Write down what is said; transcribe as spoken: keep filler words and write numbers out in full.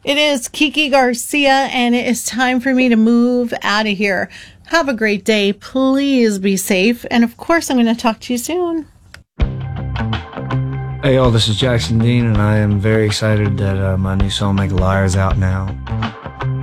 It is Kiki Garcia, and it is time for me to move out of here. Have a great day. Please be safe. And of course, I'm going to talk to you soon. Hey, y'all, this is Jackson Dean, and I am very excited that uh, my new song, Make a Liar, is out now.